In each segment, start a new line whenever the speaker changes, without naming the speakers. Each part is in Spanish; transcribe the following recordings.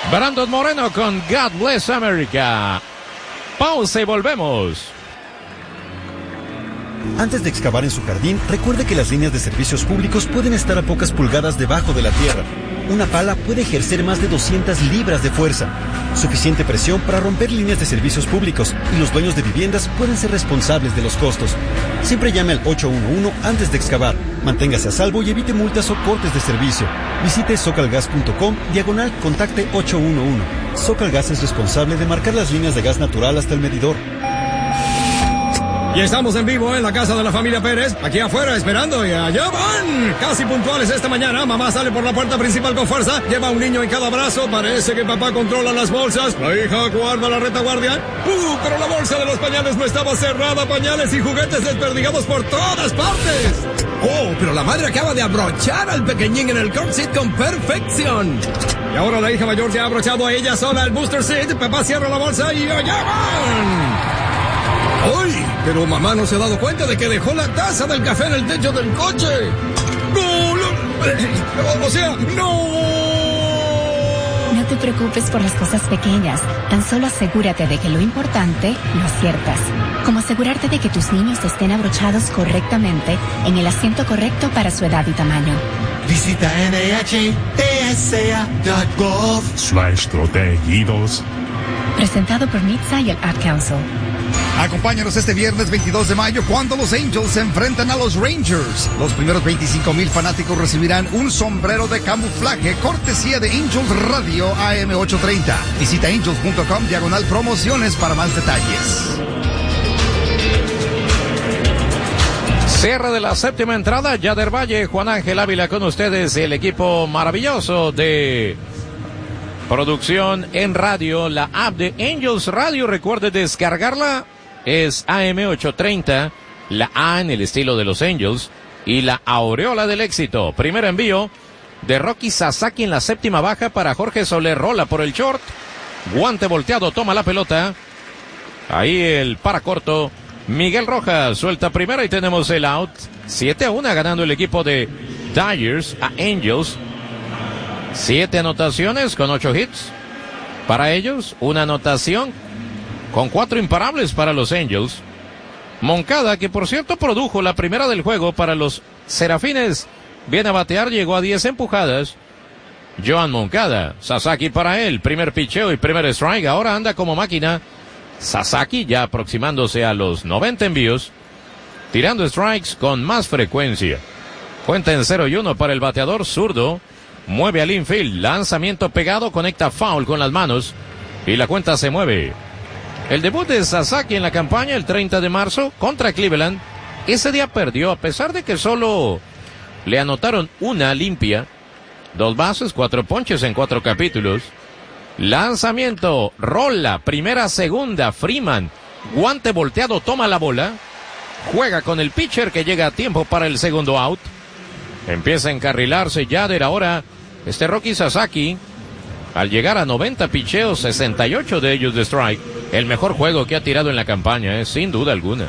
Brandon Moreno con God Bless America. Pausa y volvemos.
Antes de excavar en su jardín, recuerde que las líneas de servicios públicos pueden estar a pocas pulgadas debajo de la tierra. Una pala puede ejercer más de 200 libras de fuerza, suficiente presión para romper líneas de servicios públicos, y los dueños de viviendas pueden ser responsables de los costos. Siempre llame al 811 antes de excavar. Manténgase a salvo y evite multas o cortes de servicio. Visite socalgas.com/contacte 811. Socalgas es responsable de marcar las líneas de gas natural hasta el medidor.
Y estamos en vivo en la casa de la familia Pérez, aquí afuera esperando, y allá van, casi puntuales esta mañana. Mamá sale por la puerta principal con fuerza, lleva un niño en cada brazo, parece que papá controla las bolsas, la hija guarda la retaguardia. Pero la bolsa de los pañales no estaba cerrada, pañales y juguetes desperdigados por todas partes. Oh, pero la madre acaba de abrochar al pequeñín en el car seat con perfección. Y ahora la hija mayor ya ha abrochado a ella sola el booster seat, papá cierra la bolsa y allá van. ¡Ay! Pero mamá no se ha dado cuenta de que dejó la taza del café en el techo del coche. ¡No! O sea, ¡no!
No te preocupes por las cosas pequeñas. Tan solo asegúrate de que lo importante lo aciertas. Como asegurarte de que tus niños estén abrochados correctamente en el asiento correcto para su edad y tamaño.
Visita NHTSA.gov/protegidos.
Presentado por NHTSA y el Ad Council.
Acompáñanos este viernes 22 de mayo cuando los Angels se enfrentan a los Rangers. Los primeros 25,000 fanáticos recibirán un sombrero de camuflaje cortesía de Angels Radio AM 830. Visita angels.com/promociones para más detalles.
Cierre de la séptima entrada, Yader Valle, Juan Ángel Ávila con ustedes, el equipo maravilloso de producción en radio, la app de Angels Radio, recuerde descargarla, es AM 830, la A en el estilo de los Angels, y la aureola del éxito. Primer envío de Rocky Sasaki en la séptima baja para Jorge Soler, rola por el short, guante volteado, toma la pelota, ahí el para corto, Miguel Rojas suelta primera y tenemos el out. 7-1 ganando el equipo de Dodgers a Angels. 7 anotaciones con 8 hits para ellos, una anotación con 4 imparables para los Angels. Moncada, que por cierto produjo la primera del juego para los Serafines, viene a batear, llegó a 10 empujadas. Joan Moncada, Sasaki para él, primer picheo y primer strike, ahora anda como máquina. Sasaki ya aproximándose a los 90 envíos, tirando strikes con más frecuencia. Cuenta en 0-1 para el bateador zurdo, mueve al infield, lanzamiento pegado, conecta foul con las manos y la cuenta se mueve. El debut de Sasaki en la campaña el 30 de marzo contra Cleveland, ese día perdió a pesar de que solo le anotaron una limpia, 2 bases, 4 ponches en 4 capítulos. Lanzamiento, rola, primera, segunda, Freeman, guante volteado, toma la bola, juega con el pitcher que llega a tiempo para el segundo out. Empieza a encarrilarse Yader ahora, Rocky Sasaki, al llegar a 90 picheos, 68 de ellos de strike, el mejor juego que ha tirado en la campaña, sin duda alguna.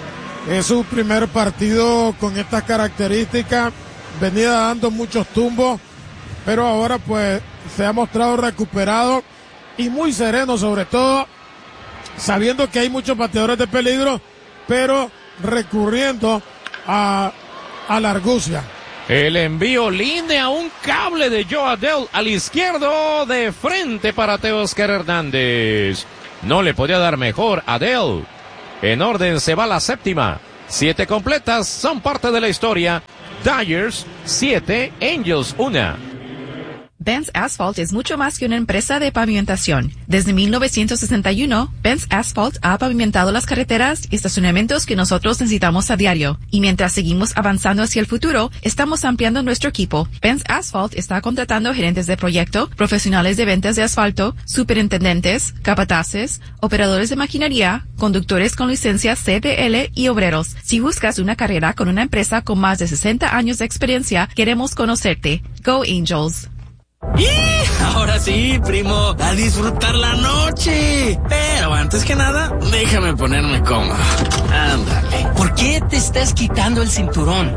Es su primer partido con estas características, venía dando muchos tumbos, pero ahora pues se ha mostrado recuperado y muy sereno, sobre todo sabiendo que hay muchos bateadores de peligro, pero recurriendo a la argucia.
El envío línea, un cable de Joe Adell al izquierdo, de frente para Teóscar Hernández. No le podía dar mejor Adell. En orden se va la séptima. 7 completas son parte de la historia. Dodgers 7, Angels 1.
Benz Asphalt es mucho más que una empresa de pavimentación. Desde 1961, Benz Asphalt ha pavimentado las carreteras y estacionamientos que nosotros necesitamos a diario. Y mientras seguimos avanzando hacia el futuro, estamos ampliando nuestro equipo. Benz Asphalt está contratando gerentes de proyecto, profesionales de ventas de asfalto, superintendentes, capataces, operadores de maquinaria, conductores con licencia CDL y obreros. Si buscas una carrera con una empresa con más de 60 años de experiencia, queremos conocerte. Go Angels.
¡Y! Ahora sí, primo, a disfrutar la noche. Pero antes que nada, déjame ponerme cómodo. Ándale.
¿Por qué te estás quitando el cinturón?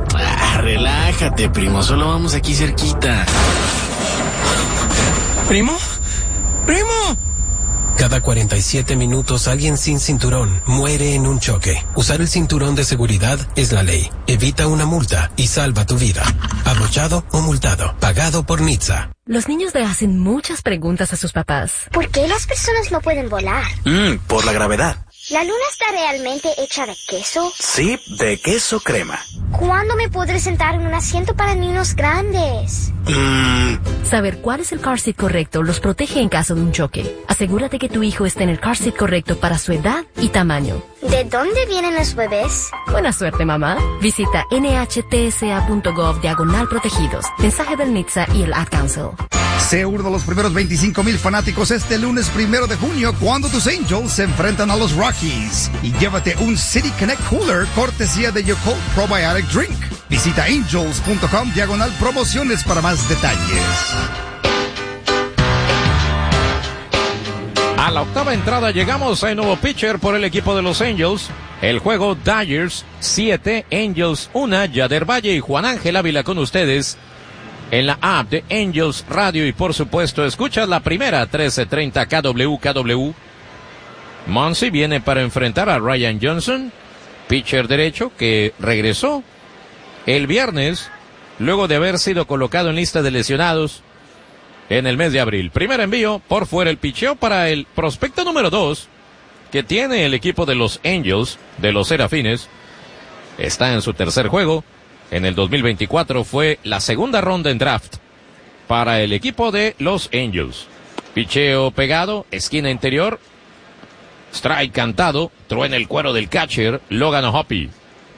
Relájate, primo, solo vamos aquí cerquita.
¿Primo?
¡Primo!
Cada 47 minutos alguien sin cinturón muere en un choque. Usar el cinturón de seguridad es la ley. Evita una multa y salva tu vida. Abrochado o multado. Pagado por NHTSA.
Los niños le hacen muchas preguntas a sus papás.
¿Por qué las personas no pueden volar?
Por la gravedad.
¿La luna está realmente hecha de queso?
Sí, de queso crema.
¿Cuándo me podré sentar en un asiento para niños grandes?
Saber cuál es el car seat correcto los protege en caso de un choque. Asegúrate que tu hijo esté en el car seat correcto para su edad y tamaño.
¿De dónde vienen los bebés?
Buena suerte, mamá. Visita nhtsa.gov/protegidos. Mensaje del NHTSA y el Ad Council.
Sé uno de los primeros 25,000 fanáticos este lunes 1 de junio cuando tus Angels se enfrentan a los Rockies. Y llévate un City Connect Cooler cortesía de Yakult Probiotic Drink. Visita angels.com/promociones para más detalles.
A la octava entrada llegamos a un nuevo pitcher por el equipo de los Angels. El juego Dodgers 7, Angels 1, Yader Valle y Juan Ángel Ávila con ustedes en la app de Angels Radio y por supuesto escuchas la primera 1330 KWKW. Muncy viene para enfrentar a Ryan Johnson, pitcher derecho que regresó el viernes luego de haber sido colocado en lista de lesionados en el mes de abril. Primer envío por fuera el picheo para el prospecto número 2 que tiene el equipo de los Angels, de los Serafines. Está en su tercer juego. En el 2024 fue la segunda ronda en draft para el equipo de los Angels. Picheo pegado, esquina interior. Strike cantado, truena el cuero del catcher, Logan O'Hoppe.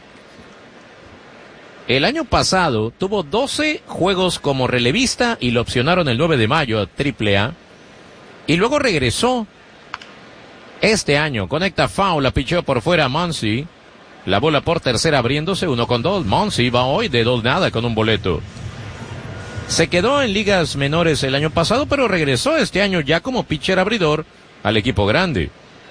El año pasado tuvo 12 juegos como relevista y lo opcionaron el 9 de mayo a AAA. Y luego regresó este año. Conecta foul, la picheó por fuera Muncy. La bola por tercera abriéndose 1-2. Muncy va hoy de 2-0 con un boleto. Se quedó en ligas menores el año pasado, pero regresó este año ya como pitcher abridor al equipo grande.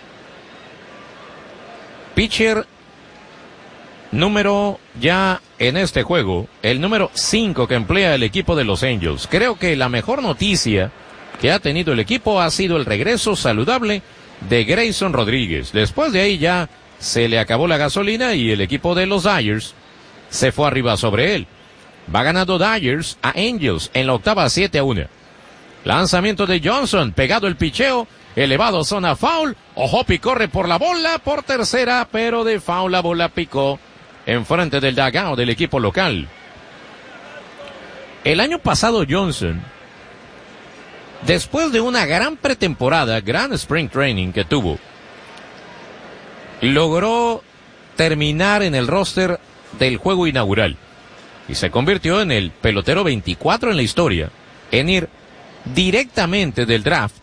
Pitcher número ya en este juego, el número 5 que emplea el equipo de los Angels. Creo que la mejor noticia que ha tenido el equipo ha sido el regreso saludable de Grayson Rodríguez. Después de ahí ya se le acabó la gasolina y el equipo de los Dodgers se fue arriba sobre él. Va ganando Dodgers a Angels en la octava 7-1. Lanzamiento de Johnson, pegado el picheo, elevado zona foul. O'Hoppe corre por la bola por tercera, pero de foul la bola picó enfrente del dugout del equipo local. El año pasado Johnson, después de una gran pretemporada, gran spring training que tuvo, logró terminar en el roster del juego inaugural y se convirtió en el pelotero 24 en la historia en ir directamente del draft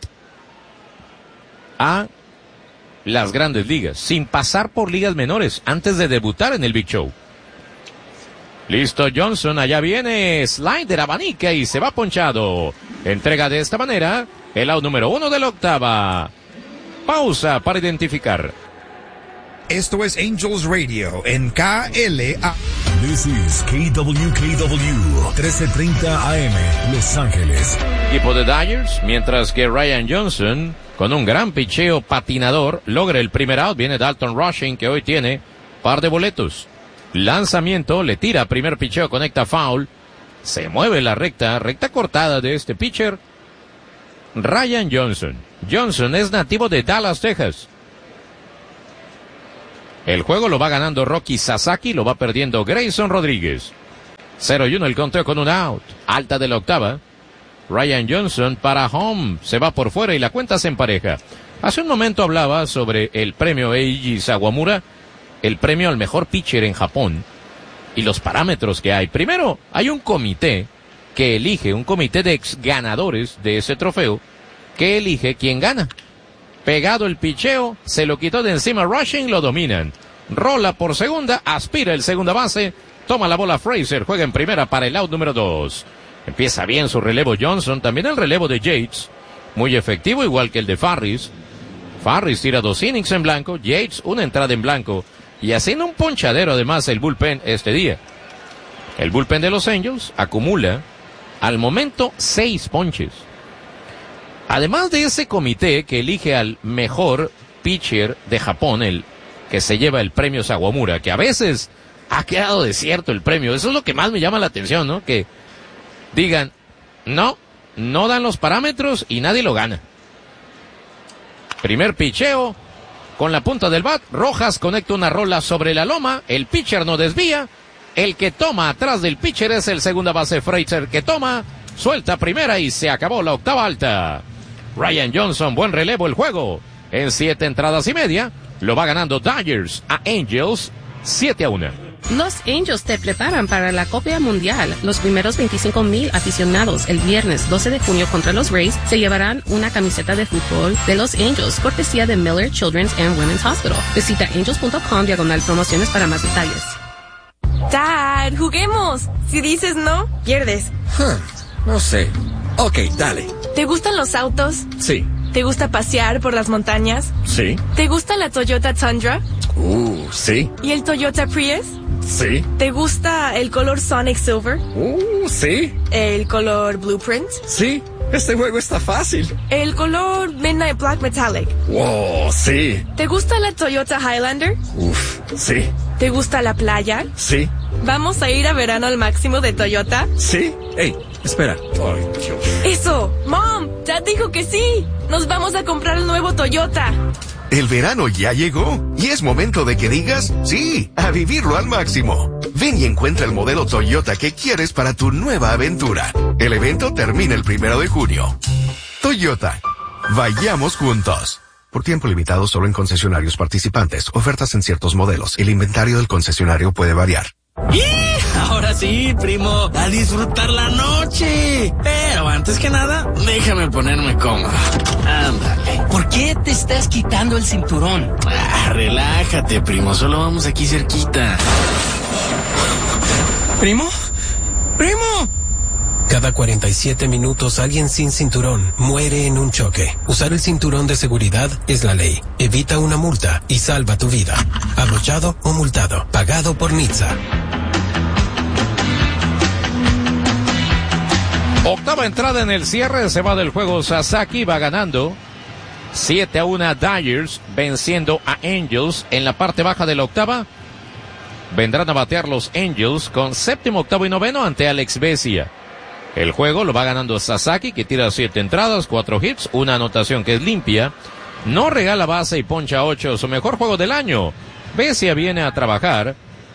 a las grandes ligas, sin pasar por ligas menores antes de debutar en el Big Show. Listo Johnson, allá viene, slider, abanica y se va ponchado. Entrega de esta manera el out número 1 de la octava. Pausa para identificar.
Esto es Angels Radio en KLA.
This is KWKW 1330 AM, Los Ángeles.
Equipo de Dodgers, mientras que Ryan Johnson, con un gran picheo patinador, logra el primer out. Viene Dalton Rushing, que hoy tiene par de boletos. Lanzamiento, le tira, primer picheo, conecta foul. Se mueve la recta cortada de este pitcher. Ryan Johnson. Johnson es nativo de Dallas, Texas. El juego lo va ganando Rocky Sasaki, lo va perdiendo Grayson Rodríguez. 0-1 el conteo con un out. Alta de la octava. Ryan Johnson para home. Se va por fuera y la cuenta se empareja. Hace un momento hablaba sobre el premio Eiji Sawamura, el premio al mejor pitcher en Japón, y los parámetros que hay. Primero, hay un comité que elige, un comité de ex ganadores de ese trofeo, que elige quién gana. Pegado el picheo, se lo quitó de encima Rushing, lo dominan. Rola por segunda, aspira el segunda base, toma la bola Fraser, juega en primera para el out número 2. Empieza bien su relevo Johnson, también el relevo de Yates, muy efectivo igual que el de Farris. Farris tira 2 innings en blanco, Yates una entrada en blanco, y haciendo un ponchadero además el bullpen este día. El bullpen de los Angels acumula al momento 6 ponches. Además de ese comité que elige al mejor pitcher de Japón, el que se lleva el premio Sawamura, que a veces ha quedado desierto el premio. Eso es lo que más me llama la atención, ¿no? Que digan, no dan los parámetros y nadie lo gana. Primer picheo, con la punta del bat, Rojas conecta una rola sobre la loma, el pitcher no desvía, el que toma atrás del pitcher es el segunda base Fraser, que toma, suelta primera y se acabó la octava alta. Ryan Johnson, buen relevo el juego, en 7 entradas y media, lo va ganando Dodgers a Angels 7-1.
Los Angels te preparan para la Copa Mundial. Los primeros 25,000 aficionados el viernes 12 de junio contra los Rays se llevarán una camiseta de fútbol de los Angels, cortesía de Miller Children's and Women's Hospital. Visita angels.com/promociones para más detalles.
Dad, juguemos. Si dices no, pierdes.
No sé. Ok, dale.
¿Te gustan los autos?
Sí.
¿Te gusta pasear por las montañas?
Sí.
¿Te gusta la Toyota Tundra?
Sí.
¿Y el Toyota Prius?
Sí.
¿Te gusta el color Sonic Silver?
Sí.
¿El color Blueprint?
Sí. Este juego está fácil.
¿El color Midnight Black Metallic?
Wow, sí.
¿Te gusta la Toyota Highlander?
Sí.
¿Te gusta la playa?
Sí.
¿Vamos a ir a verano al máximo de Toyota?
Sí. Hey, espera. Ay, Dios.
¡Eso! ¡Mom! ¡Dad dijo que sí! ¡Nos vamos a comprar el nuevo Toyota!
El verano ya llegó y es momento de que digas sí, a vivirlo al máximo. Ven y encuentra el modelo Toyota que quieres para tu nueva aventura. El evento termina el 1 de junio. Toyota. Vayamos juntos. Por tiempo limitado solo en concesionarios participantes. Ofertas en ciertos modelos. El inventario del concesionario puede variar.
¡Y! Ahora sí, primo, a disfrutar la noche. Pero antes que nada, déjame ponerme cómodo. Ándale.
¿Por qué te estás quitando el cinturón?
Relájate, primo, solo vamos aquí cerquita.
¿Primo? ¡Primo!
Cada 47 minutos alguien sin cinturón muere en un choque. Usar el cinturón de seguridad es la ley. Evita una multa y salva tu vida. Abrochado o multado. Pagado por NHTSA.
Octava entrada en el cierre, se va del juego Sasaki, va ganando 7-1 Dodgers, venciendo a Angels en la parte baja de la octava. Vendrán a batear los Angels con séptimo, octavo y noveno ante Alex Vesia. El juego lo va ganando Sasaki, que tira 7 entradas, 4 hits, una anotación que es limpia. No regala base y poncha 8, su mejor juego del año. Vesia viene a trabajar.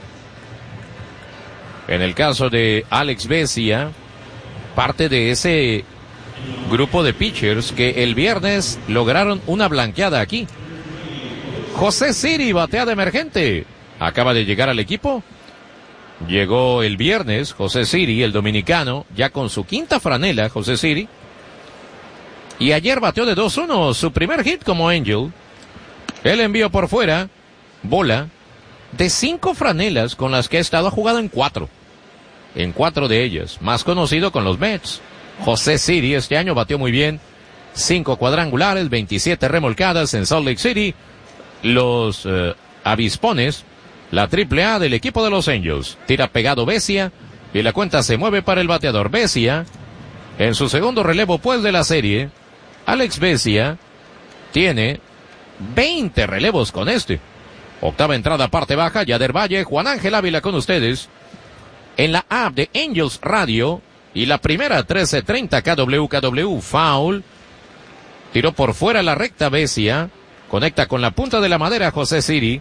En el caso de Alex Vesia, parte de ese grupo de pitchers que el viernes lograron una blanqueada aquí. José Siri batea de emergente. Acaba de llegar al equipo. Llegó el viernes José Siri, el dominicano, ya con su quinta franela, José Siri. Y ayer bateó de 2-1, su primer hit como Angel. El envío por fuera, bola, de 5 franelas con las que ha estado, ha jugado en 4. En 4 de ellas, más conocido con los Mets. José Siri este año bateó muy bien. 5 cuadrangulares, 27 remolcadas en Salt Lake City. Los avispones, la AAA del equipo de los Angels. Tira pegado Vesia y la cuenta se mueve para el bateador Vesia. En su segundo relevo pues de la serie, Alex Vesia tiene 20 relevos con este. Octava entrada, parte baja, Yader Valle, Juan Ángel Ávila con ustedes. En la app de Angels Radio y la primera 1330 KWKW, foul. Tiró por fuera la recta Vesia. Conecta con la punta de la madera José Siri.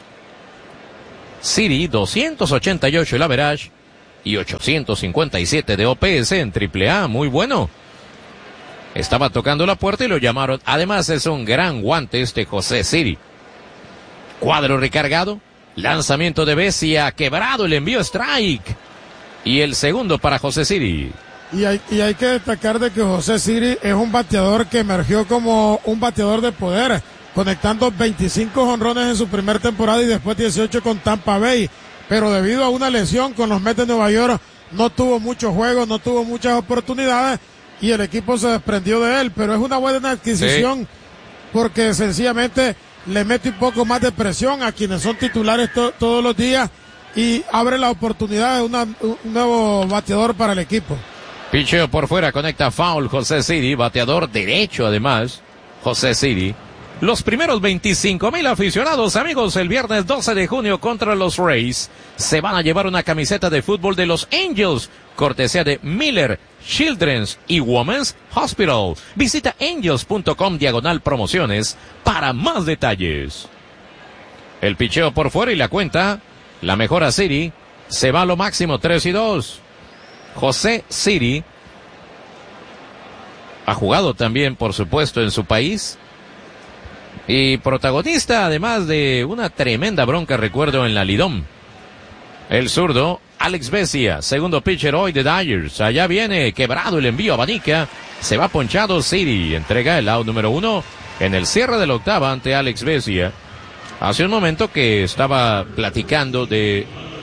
Siri, 288 el average y 857 de OPS en AAA, muy bueno. Estaba tocando la puerta y lo llamaron. Además es un gran guante este José Siri. Cuadro recargado. Lanzamiento de Vesia, quebrado, el envío strike. Y el segundo para José Siri.
Y hay que destacar de que José Siri es un bateador que emergió como un bateador de poder, conectando 25 jonrones en su primera temporada y después 18 con Tampa Bay. Pero debido a una lesión con los Mets de Nueva York, no tuvo muchos juegos, no tuvo muchas oportunidades y el equipo se desprendió de él. Pero es una buena adquisición porque sencillamente le mete un poco más de presión a quienes son titulares todos los días y abre la oportunidad de un nuevo bateador para el equipo.
Picheo por fuera, conecta foul José Siri, bateador derecho además, José Siri. Los primeros 25,000 aficionados, amigos, el viernes 12 de junio contra los Rays, se van a llevar una camiseta de fútbol de los Angels, cortesía de Miller Children's y Women's Hospital. Visita angels.com/promociones para más detalles. El picheo por fuera y la cuenta, la mejora Siri, se va a lo máximo 3-2. José Siri ha jugado también, por supuesto, en su país. Y protagonista, además de una tremenda bronca, recuerdo, en la Lidom. El zurdo, Alex Vesia, segundo pitcher hoy de Dodgers. Allá viene, quebrado el envío, abanica. Se va ponchado Siri. Entrega el out número 1 en el cierre de la octava ante Alex Vesia. Hace un momento que estaba platicando de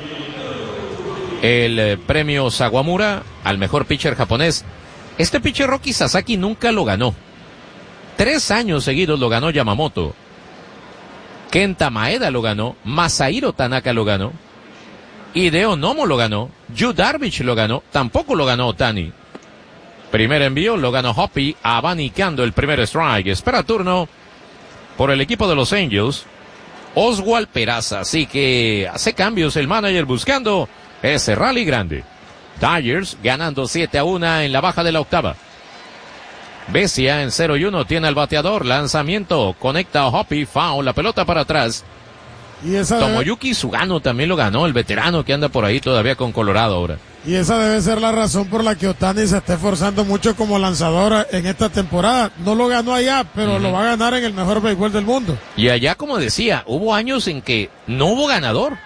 el premio Sawamura al mejor pitcher japonés. Este pitcher Roki Sasaki nunca lo ganó. 3 años seguidos lo ganó Yamamoto. Kenta Maeda lo ganó. Masahiro Tanaka lo ganó. Hideo Nomo lo ganó. Yu Darvish lo ganó. Tampoco lo ganó Ohtani. Primer envío lo ganó Hoppy, abanicando el primer strike. Espera turno por el equipo de los Angels, Oswald Peraza. Así que hace cambios el manager buscando ese rally grande. Dodgers ganando 7-1 en la baja de la octava. Vesia en 0-1 tiene al bateador, lanzamiento, conecta a Hoppy, foul, la pelota para atrás.
Y esa
Tomoyuki Sugano también lo ganó, el veterano que anda por ahí todavía con Colorado ahora.
Y esa debe ser la razón por la que Ohtani se está esforzando mucho como lanzador en esta temporada. No lo ganó allá, pero lo va a ganar en el mejor béisbol del mundo.
Y allá, como decía, hubo años en que no hubo ganador.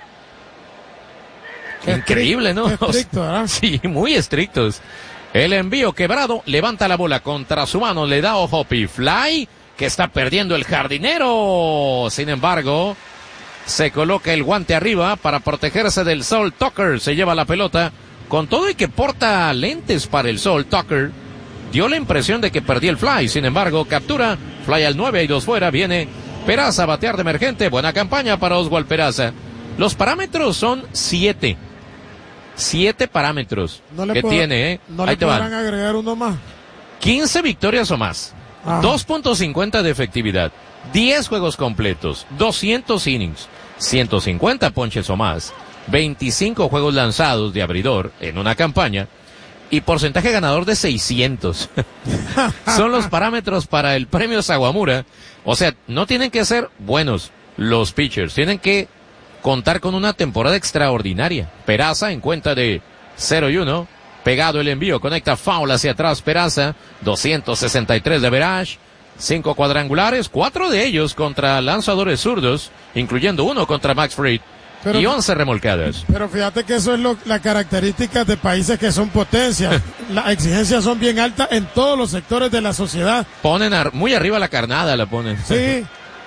Increíble, ¿no?
Estricto, ¿verdad?
Sí, muy estrictos. El envío quebrado, levanta la bola contra su mano, le da a Hoppy, fly, que está perdiendo el jardinero. Sin embargo, se coloca el guante arriba para protegerse del sol. Tucker se lleva la pelota, con todo y que porta lentes para el sol. Tucker dio la impresión de que perdía el fly, sin embargo, captura, fly al 9 y 2 fuera, viene Peraza a batear de emergente. Buena campaña para Oswald Peraza. Los parámetros son 7. 7 parámetros que tiene, ¿eh?
¿No
Ahí
le
te
podrán
van.
agregar uno más?
15 victorias o más, 2.50 de efectividad, 10 juegos completos, 200 innings, 150 ponches o más, 25 juegos lanzados de abridor en una campaña y porcentaje ganador de 600. Son los parámetros para el premio Sawamura. O sea, no tienen que ser buenos los pitchers, tienen que contar con una temporada extraordinaria. Peraza en cuenta de 0-1, pegado el envío, conecta foul hacia atrás Peraza, 263 de average, 5 cuadrangulares, 4 de ellos contra lanzadores zurdos, incluyendo 1 contra Max Fried, y 11 remolcadas.
Pero fíjate que eso es la característica de países que son potencias. Las exigencias son bien altas en todos los sectores de la sociedad.
Ponen muy arriba la carnada, la ponen.
Sí.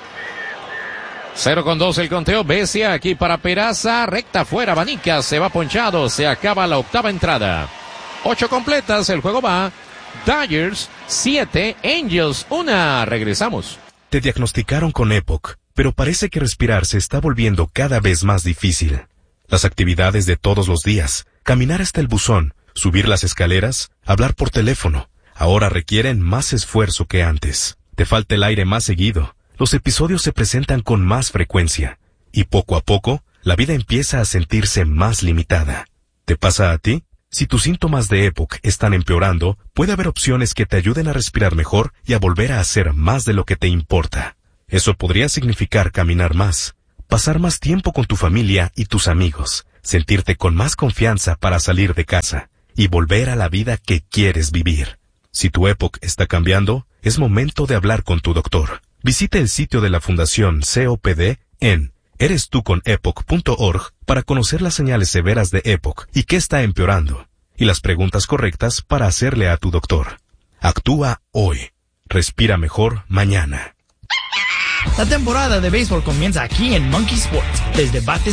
0-2 el conteo. Vesia aquí para Peraza, recta fuera, abanica, se va ponchado, se acaba la octava entrada. 8 completas, el juego va. Dodgers 7, Angels 1. Regresamos.
Te diagnosticaron con EPOC, pero parece que respirar se está volviendo cada vez más difícil. Las actividades de todos los días, caminar hasta el buzón, subir las escaleras, hablar por teléfono, ahora requieren más esfuerzo que antes. Te falta el aire más seguido. Los episodios se presentan con más frecuencia, y poco a poco, la vida empieza a sentirse más limitada. ¿Te pasa a ti? Si tus síntomas de EPOC están empeorando, puede haber opciones que te ayuden a respirar mejor y a volver a hacer más de lo que te importa. Eso podría significar caminar más, pasar más tiempo con tu familia y tus amigos, sentirte con más confianza para salir de casa, y volver a la vida que quieres vivir. Si tu EPOC está cambiando, es momento de hablar con tu doctor. Visite el sitio de la Fundación COPD en erestuconepoc.org para conocer las señales severas de EPOC y qué está empeorando, y las preguntas correctas para hacerle a tu doctor. Actúa hoy. Respira mejor mañana.
La temporada de béisbol comienza aquí en Monkey Sports. Desde bates